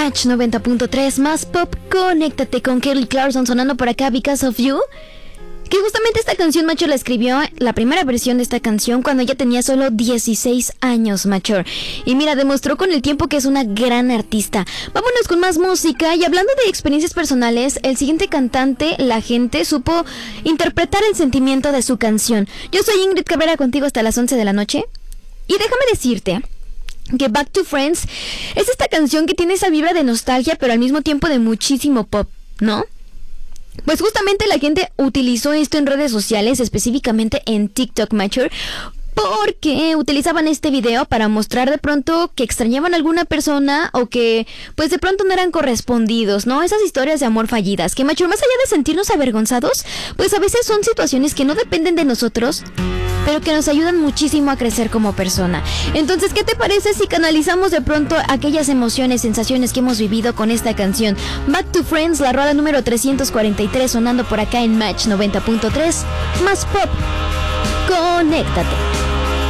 Match 90.3 más pop, conéctate con Kelly Clarkson sonando por acá, Because of You. Que justamente esta canción, Macho, la escribió, la primera versión de esta canción, cuando ella tenía solo 16 años, Macho. Y mira, demostró con el tiempo que es una gran artista. Vámonos con más música. Y hablando de experiencias personales, el siguiente cantante, La Gente, supo interpretar el sentimiento de su canción. Yo soy Ingrid Cabrera, contigo hasta las 11 de la noche. Y déjame decirte que Back to Friends es esta canción que tiene esa vibra de nostalgia, pero al mismo tiempo de muchísimo pop, ¿no? Pues justamente La Gente utilizó esto en redes sociales, específicamente en TikTok, Mature, porque utilizaban este video para mostrar de pronto que extrañaban a alguna persona o que pues de pronto no eran correspondidos, ¿no? Esas historias de amor fallidas, que, Mature, más allá de sentirnos avergonzados, pues a veces son situaciones que no dependen de nosotros, pero que nos ayudan muchísimo a crecer como persona. Entonces, ¿qué te parece si canalizamos de pronto aquellas emociones, sensaciones que hemos vivido con esta canción? Back to Friends, la rola número 343, sonando por acá en Match 90.3, más pop. Conéctate.